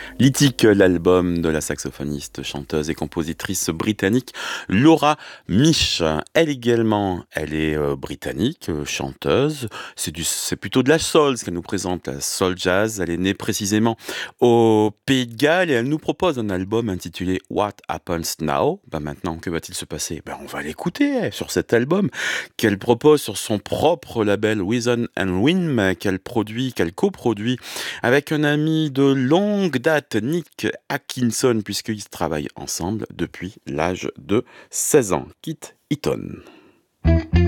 Lithic, l'album de la saxophoniste, chanteuse et compositrice britannique Laura Misch. Elle également, elle est britannique, chanteuse. C'est plutôt de la soul, ce qu'elle nous présente, la soul jazz. Elle est née précisément au Pays de Galles et elle nous propose un album intitulé What Happens Now. Maintenant, que va-t-il se passer? On va l'écouter sur cet album qu'elle propose sur son propre label Reason and Whim, qu'elle coproduit avec un ami de longue date, Nick Atkinson, puisqu'ils travaillent ensemble depuis l'âge de 16 ans. Kit Eaton.